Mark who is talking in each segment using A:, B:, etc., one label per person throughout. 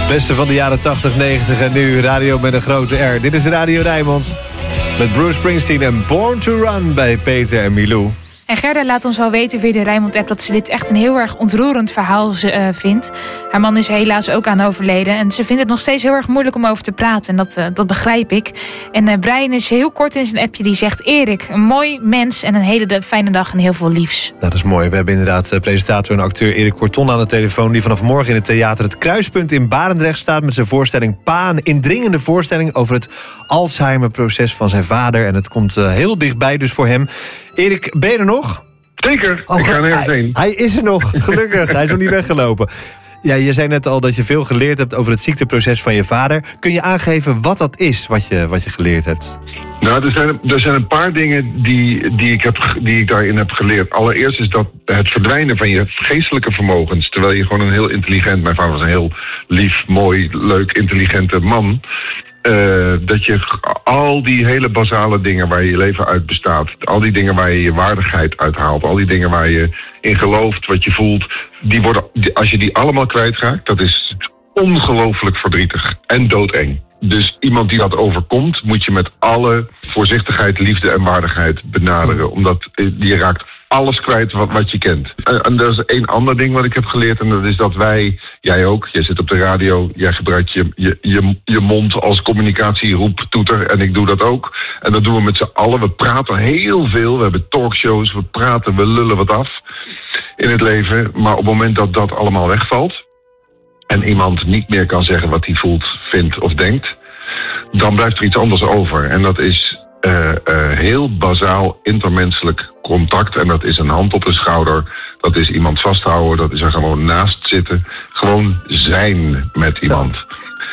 A: Beste van de jaren 80, 90 en nu radio met een grote R. Dit is Radio Rijnmond. Met Bruce Springsteen en Born to Run bij Peter en Milou.
B: En Gerda laat ons wel weten via de Rijnmond-app dat ze dit echt een heel erg ontroerend verhaal vindt. Haar man is helaas ook aan overleden. En ze vindt het nog steeds heel erg moeilijk om over te praten. En dat begrijp ik. En Brian is heel kort in zijn appje. Die zegt: Erik, een mooi mens en een hele fijne dag en heel veel liefs.
A: Nou, dat is mooi. We hebben inderdaad presentator en acteur Erik Corton aan de telefoon. Die vanaf morgen in het theater Het Kruispunt in Barendrecht staat met zijn voorstelling Pa. Een indringende voorstelling over het Alzheimer-proces van zijn vader. En het komt heel dichtbij dus voor hem. Erik, ben je er nog?
C: Zeker, ik ga nergens heen.
A: Hij is er nog, gelukkig. Hij is nog niet weggelopen. Ja, je zei net al dat je veel geleerd hebt over het ziekteproces van je vader. Kun je aangeven wat dat is, wat je geleerd hebt?
C: Nou, er zijn een paar dingen die ik daarin heb geleerd. Allereerst is dat het verdwijnen van je geestelijke vermogens, terwijl je gewoon een heel intelligent... Mijn vader was een heel lief, mooi, leuk, intelligente man. Dat je al die hele basale dingen waar je leven uit bestaat, al die dingen waar je je waardigheid uithaalt, al die dingen waar je in gelooft, wat je voelt, als je die allemaal kwijtraakt, dat is ongelooflijk verdrietig en doodeng. Dus iemand die dat overkomt, moet je met alle voorzichtigheid, liefde en waardigheid benaderen. Omdat je raakt alles kwijt wat je kent. En er is één ander ding wat ik heb geleerd. En dat is dat jij ook, jij zit op de radio, jij gebruikt je mond als communicatieroeptoeter. En ik doe dat ook. En dat doen we met z'n allen. We praten heel veel. We hebben talkshows, we lullen wat af in het leven. Maar op het moment dat dat allemaal wegvalt en iemand niet meer kan zeggen wat hij voelt, vindt of denkt, dan blijft er iets anders over. En dat is heel bazaal intermenselijk contact. En dat is een hand op de schouder. Dat is iemand vasthouden. Dat is er gewoon naast zitten. Gewoon zijn met iemand.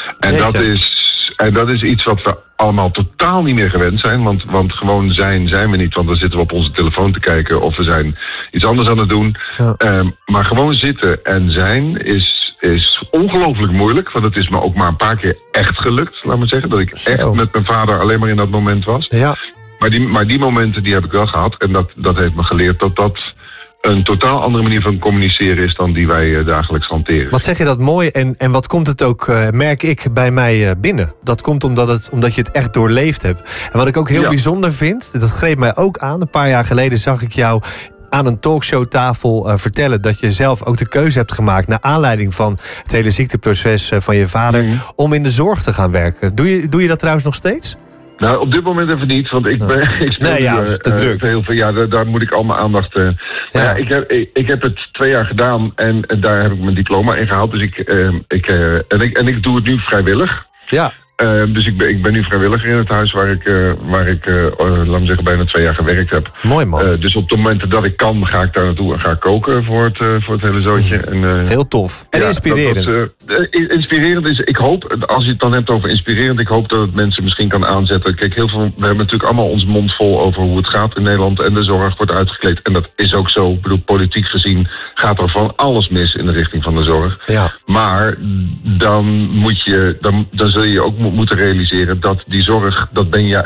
C: En dat is iets wat we allemaal totaal niet meer gewend zijn. Want gewoon zijn we niet. Want dan zitten we op onze telefoon te kijken of we zijn iets anders aan het doen. Ja. Maar gewoon zitten en zijn is ongelooflijk moeilijk. Want het is me ook maar een paar keer echt gelukt, laat maar zeggen. Dat ik echt met mijn vader alleen maar in dat moment was. Ja. Maar die momenten die heb ik wel gehad. En dat heeft me geleerd dat een totaal andere manier van communiceren is dan die wij dagelijks hanteren.
A: Wat zeg je dat mooi en wat komt het ook, merk ik, bij mij binnen? Dat komt omdat je het echt doorleefd hebt. En wat ik ook heel bijzonder vind, dat greep mij ook aan. Een paar jaar geleden zag ik jou aan een talkshowtafel vertellen dat je zelf ook de keuze hebt gemaakt naar aanleiding van het hele ziekteproces van je vader om in de zorg te gaan werken. Doe je dat trouwens nog steeds?
C: Nou, op dit moment even niet, want ik speel
A: te druk.
C: Heel veel. Ja, daar moet ik al mijn aandacht. Maar ik heb het 2 jaar gedaan en daar heb ik mijn diploma in gehaald. Dus ik doe het nu vrijwillig. Ja. Dus ik ben nu vrijwilliger in het huis waar ik laat me zeggen, bijna 2 jaar gewerkt heb. Mooi man. Dus op de momenten dat ik kan, ga ik daar naartoe en ga ik koken voor het hele zootje. En,
A: heel tof. En inspirerend.
C: Inspirerend is, ik hoop, als je het dan hebt over inspirerend, ik hoop dat het mensen misschien kan aanzetten. Kijk, we hebben natuurlijk allemaal ons mond vol over hoe het gaat in Nederland en de zorg wordt uitgekleed. En dat is ook zo. Ik bedoel, politiek gezien gaat er van alles mis in de richting van de zorg. Ja. Maar dan zul je ook moeten realiseren dat die zorg, dat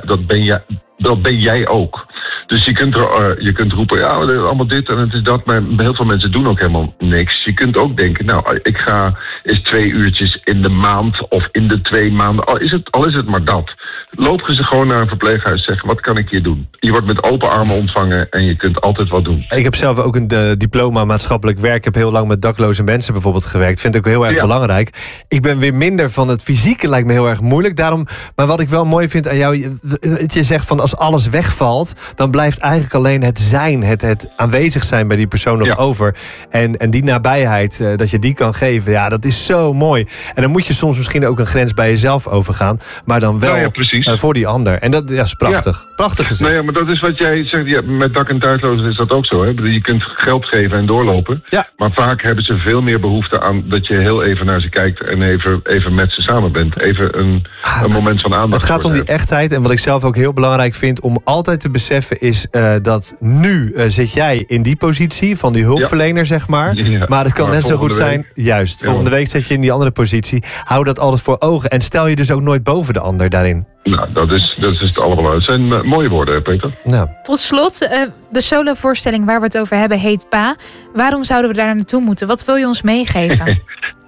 C: ben jij ook. Dus je kunt roepen, ja, allemaal dit en het is dat, maar heel veel mensen doen ook helemaal niks. Je kunt ook denken, nou, ik ga eens 2 uurtjes in de maand of in de 2 maanden, al is het maar dat. Lopen ze gewoon naar een verpleeghuis en zeggen, wat kan ik hier doen? Je wordt met open armen ontvangen en je kunt altijd wat doen.
A: Ik heb zelf ook een diploma maatschappelijk werk. Ik heb heel lang met dakloze mensen bijvoorbeeld gewerkt. Vind ik ook heel erg belangrijk. Ik ben weer minder van het fysieke, lijkt me heel erg moeilijk. Daarom, maar wat ik wel mooi vind aan jou, je zegt van als alles wegvalt, dan blijft eigenlijk alleen het zijn, het aanwezig zijn bij die persoon nog over. En die nabijheid, dat je die kan geven, ja, dat is zo mooi. En dan moet je soms misschien ook een grens bij jezelf overgaan, maar dan wel voor die ander. En dat is prachtig. Ja. Prachtig gezegd.
C: Nou ja, maar dat is wat jij zegt. Ja, met dak- en thuislozen is dat ook zo. Hè? Je kunt geld geven en doorlopen. Ja. Maar vaak hebben ze veel meer behoefte aan dat je heel even naar ze kijkt en even met ze samen bent. Even een moment van aandacht.
A: Het gaat om die echtheid. En wat ik zelf ook heel belangrijk vind om altijd te beseffen is dat nu zit jij in die positie van die hulpverlener, zeg maar. Ja. Maar het kan net zo goed zijn. Juist. Volgende week zit je in die andere positie. Hou dat altijd voor ogen. En stel je dus ook nooit boven de ander daarin.
C: Nou, dat is het allemaal. Het zijn mooie woorden, Peter.
B: Nou. Tot slot, de solovoorstelling waar we het over hebben heet Pa. Waarom zouden we daar naartoe moeten? Wat wil je ons meegeven?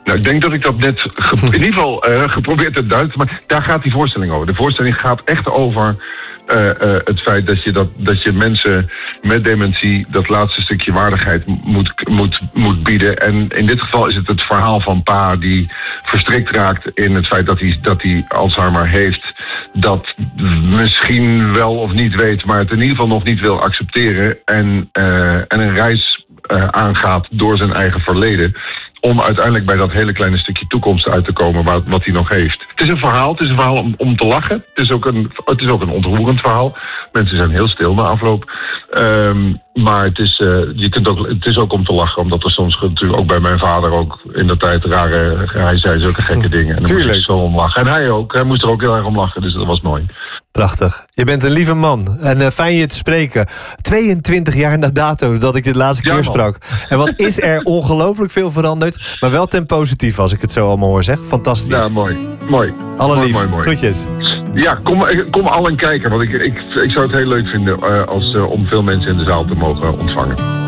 C: Nou, ik denk dat ik dat net in ieder geval geprobeerd heb duidelijk. Maar daar gaat die voorstelling over. De voorstelling gaat echt over het feit dat je mensen met dementie dat laatste stukje waardigheid moet bieden. En in dit geval is het verhaal van pa die verstrikt raakt in het feit dat hij Alzheimer heeft. Dat misschien wel of niet weet, maar het in ieder geval nog niet wil accepteren. En een reis aangaat door zijn eigen verleden. Om uiteindelijk bij dat hele kleine stukje toekomst uit te komen wat hij nog heeft. Het is een verhaal om te lachen. Het is ook een ontroerend verhaal. Mensen zijn heel stil na afloop. Maar het is ook om te lachen. Omdat er soms natuurlijk ook bij mijn vader ook in de tijd hij zei zulke gekke dingen. En daar moest ik zo om lachen. En hij ook. Hij moest er ook heel erg om lachen. Dus dat was mooi.
A: Prachtig. Je bent een lieve man. En fijn je te spreken. 22 jaar na dato dat ik je de laatste keer sprak. En wat is er ongelooflijk veel veranderd. Maar wel ten positief als ik het zo allemaal hoor, zeg. Fantastisch.
C: Ja, mooi.
A: Allerlief. Mooi. Groetjes.
C: Ja, kom allen kijken. Want ik zou het heel leuk vinden om veel mensen in de zaal te mogen ontvangen.